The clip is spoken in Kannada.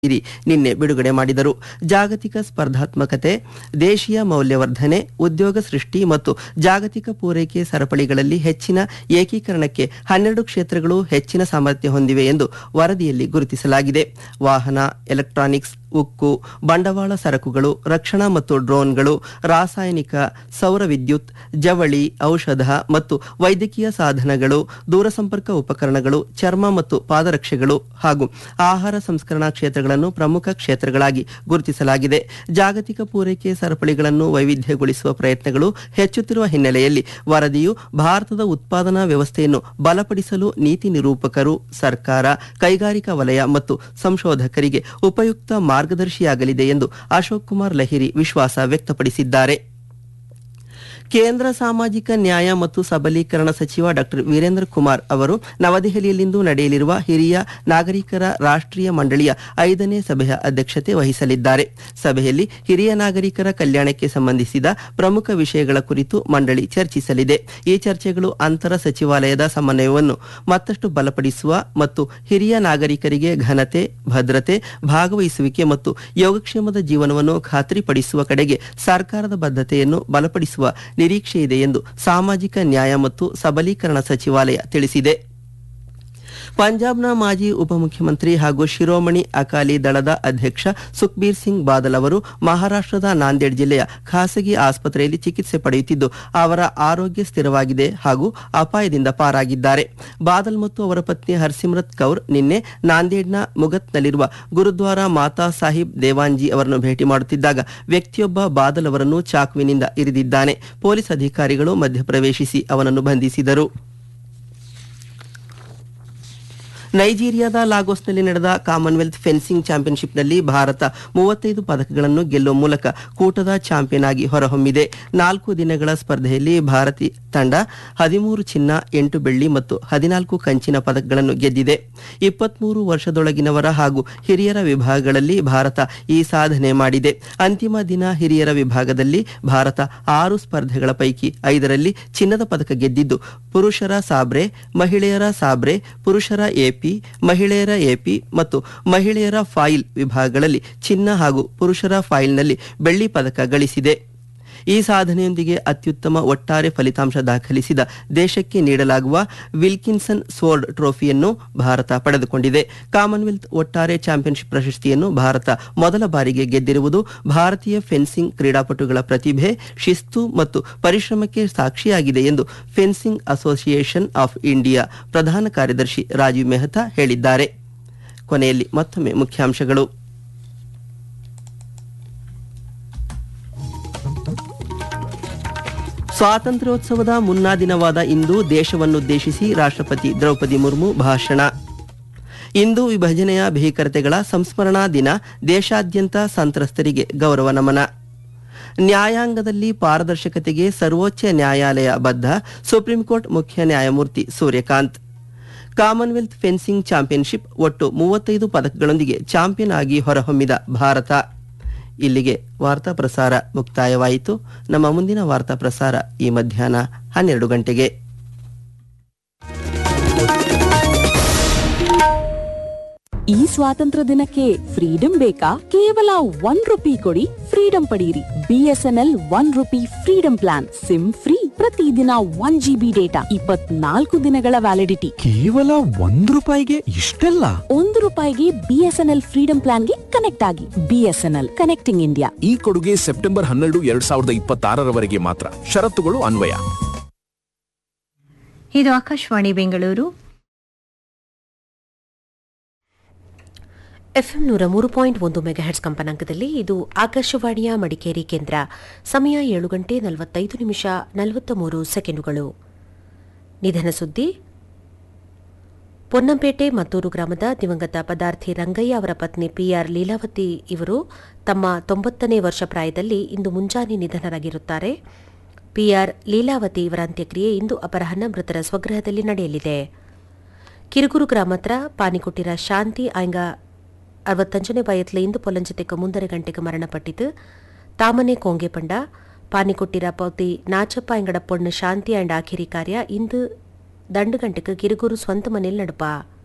ನಿನ್ನೆ ಬಿಡುಗಡೆ ಮಾಡಿದರು. ಜಾಗತಿಕ ಸ್ಪರ್ಧಾತ್ಮಕತೆ, ದೇಶೀಯ ಮೌಲ್ಯವರ್ಧನೆ, ಉದ್ಯೋಗ ಸೃಷ್ಟಿ ಮತ್ತು ಜಾಗತಿಕ ಪೂರೈಕೆ ಸರಪಳಿಗಳಲ್ಲಿ ಹೆಚ್ಚಿನ ಏಕೀಕರಣಕ್ಕೆ 12 ಕ್ಷೇತ್ರಗಳು ಹೆಚ್ಚಿನ ಸಾಮರ್ಥ್ಯ ಹೊಂದಿವೆ ಎಂದು ವರದಿಯಲ್ಲಿ ಗುರುತಿಸಲಾಗಿದೆ. ವಾಹನ, ಎಲೆಕ್ಟ್ರಾನಿಕ್ಸ್, ಉಕ್ಕು, ಬಂಡವಾಳ ಸರಕುಗಳು, ರಕ್ಷಣಾ ಮತ್ತು ಡ್ರೋನ್ಗಳು, ರಾಸಾಯನಿಕ, ಸೌರ ವಿದ್ಯುತ್, ಜವಳಿ, ಔಷಧ ಮತ್ತು ವೈದ್ಯಕೀಯ ಸಾಧನಗಳು, ದೂರಸಂಪರ್ಕ ಉಪಕರಣಗಳು, ಚರ್ಮ ಮತ್ತು ಪಾದರಕ್ಷೆಗಳು ಹಾಗೂ ಆಹಾರ ಸಂಸ್ಕರಣಾ ಕ್ಷೇತ್ರಗಳನ್ನು ಪ್ರಮುಖ ಕ್ಷೇತ್ರಗಳಾಗಿ ಗುರುತಿಸಲಾಗಿದೆ. ಜಾಗತಿಕ ಪೂರೈಕೆ ಸರಪಳಿಗಳನ್ನು ವೈವಿಧ್ಯಗೊಳಿಸುವ ಪ್ರಯತ್ನಗಳು ಹೆಚ್ಚುತ್ತಿರುವ ಹಿನ್ನೆಲೆಯಲ್ಲಿ ವರದಿಯು ಭಾರತದ ಉತ್ಪಾದನಾ ವ್ಯವಸ್ಥೆಯನ್ನು ಬಲಪಡಿಸಲು ನೀತಿ ನಿರೂಪಕರು, ಸರ್ಕಾರ, ಕೈಗಾರಿಕಾ ವಲಯ ಮತ್ತು ಸಂಶೋಧಕರಿಗೆ ಉಪಯುಕ್ತ ಮಾರ್ಗದರ್ಶಿಯಾಗಲಿದೆ ಎಂದು ಅಶೋಕ್ ಕುಮಾರ್ ಲಹಿರಿ ವಿಶ್ವಾಸ ವ್ಯಕ್ತಪಡಿಸಿದ್ದಾರೆ. ಕೇಂದ್ರ ಸಾಮಾಜಿಕ ನ್ಯಾಯ ಮತ್ತು ಸಬಲೀಕರಣ ಸಚಿವ ಡಾ ವೀರೇಂದ್ರ ಕುಮಾರ್ ಅವರು ನವದೆಹಲಿಯಲ್ಲಿಂದು ನಡೆಯಲಿರುವ ಹಿರಿಯ ನಾಗರಿಕರ ರಾಷ್ಟ್ರೀಯ ಮಂಡಳಿಯ 5ನೇ ಸಭೆಯ ಅಧ್ಯಕ್ಷತೆ ವಹಿಸಲಿದ್ದಾರೆ. ಸಭೆಯಲ್ಲಿ ಹಿರಿಯ ನಾಗರಿಕರ ಕಲ್ಯಾಣಕ್ಕೆ ಸಂಬಂಧಿಸಿದ ಪ್ರಮುಖ ವಿಷಯಗಳ ಕುರಿತು ಮಂಡಳಿ ಚರ್ಚಿಸಲಿದೆ. ಈ ಚರ್ಚೆಗಳು ಅಂತರ ಸಚಿವಾಲಯದ ಸಮನ್ವಯವನ್ನು ಮತ್ತಷ್ಟು ಬಲಪಡಿಸುವ ಮತ್ತು ಹಿರಿಯ ನಾಗರಿಕರಿಗೆ ಘನತೆ, ಭದ್ರತೆ, ಭಾಗವಹಿಸುವಿಕೆ ಮತ್ತು ಯೋಗಕ್ಷೇಮದ ಜೀವನವನ್ನು ಖಾತ್ರಿಪಡಿಸುವ ಕಡೆಗೆ ಸರ್ಕಾರದ ಬದ್ಧತೆಯನ್ನು ಬಲಪಡಿಸುವ ನಿರೀಕ್ಷೆಯಿದೆ ಎಂದು ಸಾಮಾಜಿಕ ನ್ಯಾಯ ಮತ್ತು ಸಬಲೀಕರಣ ಸಚಿವಾಲಯ ತಿಳಿಸಿದೆ. ಪಂಜಾಬ್ನ ಮಾಜಿ ಉಪಮುಖ್ಯಮಂತ್ರಿ ಹಾಗೂ ಶಿರೋಮಣಿ ಅಕಾಲಿ ದಳದ ಅಧ್ಯಕ್ಷ ಸುಖ್ಬೀರ್ ಸಿಂಗ್ ಬಾದಲ್ ಅವರು ಮಹಾರಾಷ್ಟ್ರದ ನಾಂದೇಡ್ ಜಿಲ್ಲೆಯ ಖಾಸಗಿ ಆಸ್ಪತ್ರೆಯಲ್ಲಿ ಚಿಕಿತ್ಸೆ ಪಡೆಯುತ್ತಿದ್ದು ಅವರ ಆರೋಗ್ಯ ಸ್ಥಿರವಾಗಿದೆ ಹಾಗೂ ಅಪಾಯದಿಂದ ಪಾರಾಗಿದ್ದಾರೆ. ಬಾದಲ್ ಮತ್ತು ಅವರ ಪತ್ನಿ ಹರ್ಸಿಮ್ರತ್ ಕೌರ್ ನಿನ್ನೆ ನಾಂದೇಡ್ನ ಮುಗತ್ನಲ್ಲಿರುವ ಗುರುದ್ವಾರ ಮಾತಾ ಸಾಹಿಬ್ ದೇವಾನ್ಜಿ ಅವರನ್ನು ಭೇಟಿ ಮಾಡುತ್ತಿದ್ದಾಗ ವ್ಯಕ್ತಿಯೊಬ್ಬ ಬಾದಲ್ ಅವರನ್ನು ಚಾಕುವಿನಿಂದ ಇರಿದಿದ್ದಾನೆ. ಪೊಲೀಸ್ ಅಧಿಕಾರಿಗಳು ಮಧ್ಯಪ್ರವೇಶಿಸಿ ಅವನನ್ನು ಬಂಧಿಸಿದರು. ನೈಜೀರಿಯಾದ ಲಾಗೋಸ್ನಲ್ಲಿ ನಡೆದ ಕಾಮನ್ವೆಲ್ತ್ ಫೆನ್ಸಿಂಗ್ ಚಾಂಪಿಯನ್ಶಿಪ್ನಲ್ಲಿ ಭಾರತ 35 ಪದಕಗಳನ್ನು ಗೆಲ್ಲುವ ಮೂಲಕ ಕೂಟದ ಚಾಂಪಿಯನ್ ಆಗಿ ಹೊರಹೊಮ್ಮಿದೆ. 4 ದಿನಗಳ ಸ್ಪರ್ಧೆಯಲ್ಲಿ ಭಾರತೀಯ ತಂಡ 13 ಚಿನ್ನ, 8 ಬೆಳ್ಳಿ ಮತ್ತು 14 ಕಂಚಿನ ಪದಕಗಳನ್ನು ಗೆದ್ದಿದೆ. 23 ವರ್ಷದೊಳಗಿನವರ ಹಾಗೂ ಹಿರಿಯರ ವಿಭಾಗಗಳಲ್ಲಿ ಭಾರತ ಈ ಸಾಧನೆ ಮಾಡಿದೆ. ಅಂತಿಮ ದಿನ ಹಿರಿಯರ ವಿಭಾಗದಲ್ಲಿ ಭಾರತ 6 ಸ್ಪರ್ಧೆಗಳ ಪೈಕಿ 5ರಲ್ಲಿ ಚಿನ್ನದ ಪದಕ ಗೆದ್ದಿದ್ದು, ಪುರುಷರ ಸಾಬ್ರೆ, ಮಹಿಳೆಯರ ಸಾಬ್ರೆ, ಪುರುಷರ ಎಪಿ, ಮಹಿಳೆಯರ ಎಪಿ ಮತ್ತು ಮಹಿಳೆಯರ ಫಾಯಿಲ್ ವಿಭಾಗಗಳಲ್ಲಿ ಚಿನ್ನ ಹಾಗೂ ಪುರುಷರ ಫಾಯಿಲ್ನಲ್ಲಿ ಬೆಳ್ಳಿ ಪದಕ ಗಳಿಸಿದೆ. ಈ ಸಾಧನೆಯೊಂದಿಗೆ ಅತ್ಯುತ್ತಮ ಒಟ್ಟಾರೆ ಫಲಿತಾಂಶ ದಾಖಲಿಸಿದ ದೇಶಕ್ಕೆ ನೀಡಲಾಗುವ ವಿಲ್ಕಿನ್ಸನ್ ಸ್ವೋರ್ಡ್ ಟ್ರೋಫಿಯನ್ನು ಭಾರತ ಪಡೆದುಕೊಂಡಿದೆ. ಕಾಮನ್ವೆಲ್ತ್ ಒಟ್ಟಾರೆ ಚಾಂಪಿಯನ್ಶಿಪ್ ಪ್ರಶಸ್ತಿಯನ್ನು ಭಾರತ ಮೊದಲ ಬಾರಿಗೆ ಗೆದ್ದಿರುವುದು ಭಾರತೀಯ ಫೆನ್ಸಿಂಗ್ ಕ್ರೀಡಾಪಟುಗಳ ಪ್ರತಿಭೆ, ಶಿಸ್ತು ಮತ್ತು ಪರಿಶ್ರಮಕ್ಕೆ ಸಾಕ್ಷಿಯಾಗಿದೆ ಎಂದು ಫೆನ್ಸಿಂಗ್ ಅಸೋಸಿಯೇಷನ್ ಆಫ್ ಇಂಡಿಯಾ ಪ್ರಧಾನ ಕಾರ್ಯದರ್ಶಿ ರಾಜೀವ್ ಮೆಹ್ತಾ ಹೇಳಿದ್ದಾರೆ. ಕೊನೆಯಲ್ಲಿ ಮತ್ತೊಮ್ಮೆ ಮುಖ್ಯಾಂಶಗಳು. ಸ್ವಾತಂತ್ರ್ಯೋತ್ಸವದ ಮುನ್ನಾ ದಿನವಾದ ಇಂದು ದೇಶವನ್ನುದ್ದೇಶಿಸಿ ರಾಷ್ಟ್ರಪತಿ ದ್ರೌಪದಿ ಮುರ್ಮು ಭಾಷಣ. ಇಂದು ವಿಭಜನೆಯ ಭೀಕರತೆಗಳ ಸಂಸ್ಮರಣಾ ದಿನ, ದೇಶಾದ್ಯಂತ ಸಂತ್ರಸ್ತರಿಗೆ ಗೌರವ ನಮನ. ನ್ಯಾಯಾಂಗದಲ್ಲಿ ಪಾರದರ್ಶಕತೆಗೆ ಸರ್ವೋಚ್ಚ ನ್ಯಾಯಾಲಯ ಬದ್ಧ, ಸುಪ್ರೀಂ ಕೋರ್ಟ್ ಮುಖ್ಯ ನ್ಯಾಯಮೂರ್ತಿ ಸೂರ್ಯಕಾಂತ್. ಕಾಮನ್ವೆಲ್ತ್ ಫೆನ್ಸಿಂಗ್ ಚಾಂಪಿಯನ್ಶಿಪ್, ಒಟ್ಟು 35 ಪದಕಗಳೊಂದಿಗೆ ಚಾಂಪಿಯನ್ ಆಗಿ ಹೊರಹೊಮ್ಮಿದ ಭಾರತ. ಇಲ್ಲಿಗೆ ವಾರ್ತಾ ಪ್ರಸಾರ ಮುಕ್ತಾಯವಾಯಿತು. ನಮ್ಮ ಮುಂದಿನ ವಾರ್ತಾ ಪ್ರಸಾರ ಈ ಮಧ್ಯಾಹ್ನ 12 ಗಂಟೆಗೆ. ಈ ಸ್ವಾತಂತ್ರ್ಯ ದಿನಕ್ಕೆ ಫ್ರೀಡಂ ಬೇಕಾ? ಕೇವಲ ₹1 ಕೊಡಿ, ಫ್ರೀಡಂ ಪಡೆಯಿರಿ. BSNL ₹1 freedom plan. Sim free, ಪ್ರತಿದಿನ 1 GB ಡೇಟಾ, 24 ದಿನಗಳ ವ್ಯಾಲಿಡಿಟಿ. ಕೇವಲ ₹1ಗೆ ಇಷ್ಟೆಲ್ಲ? ₹1ಗೆ BSNL ಫ್ರೀಡಂ ಪ್ಲಾನ್ಗೆ ಕನೆಕ್ಟ್ ಆಗಿ. BSNL connecting India. ಈ ಕೊಡುಗೆ ಸೆಪ್ಟೆಂಬರ್ 12, 2026 ಮಾತ್ರ. ಷರತ್ತುಗಳು ಅನ್ವಯ. ಇದು ಆಕಾಶವಾಣಿ ಬೆಂಗಳೂರು. FM 103.1 ಮೆಗಾಹೆರ್ಟ್ಸ್ ಕಂಪನಾಂಕದಲ್ಲಿ ಇದು ಆಕಾಶವಾಣಿಯ ಮಡಿಕೇರಿ ಕೇಂದ್ರ. ಸಮಯ 7:45 ನಿಧನ ಸುದ್ದಿ. ಪೊನ್ನಂಪೇಟೆ ಮತ್ತೂರು ಗ್ರಾಮದ ದಿವಂಗತ ಪದಾರ್ಥಿ ರಂಗಯ್ಯ ಅವರ ಪತ್ನಿ PR ಲೀಲಾವತಿ ಇವರು ತಮ್ಮ 90ನೇ ವರ್ಷ ಪ್ರಾಯದಲ್ಲಿ ಇಂದು ಮುಂಜಾನೆ ನಿಧನರಾಗಿರುತ್ತಾರೆ. PR ಲೀಲಾವತಿ ಇವರ ಅಂತ್ಯಕ್ರಿಯೆ ಇಂದು ಅಪರಾಹ್ನ ಮೃತರ ಸ್ವಗೃಹದಲ್ಲಿ ನಡೆಯಲಿದೆ. ಕಿರುಗೂರು ಗ್ರಾಮತ್ರ ಪಾನಿಕೊಟ್ಟಿರ ಶಾಂತಿ ಆಯ್ಗ 65ನೇ ವಯತ್ಲೆ ಇಂದು ಪೊಲಂಜತೆಕ 3 ಗಂಟೆಗೆ ಮರಣಪಟ್ಟಿತು. ತಾಮನೆ ಕೋಂಗೆ ಪಂಡ ಪಾನಿಕೊಟ್ಟಿರ ಪೌತಿ ನಾಚಪ್ಪ ಎಂಗಡ ಪೊಣ್ಣು ಶಾಂತಿ ಅಂಡ್ ಆಖಿರಿ ಕಾರ್ಯ ಇಂದು 2 ಗಂಟೆಗೆ ಕಿರುಗೂರು ಸ್ವಂತ ಮನೆಯಲ್ಲಿ ನಡಪ.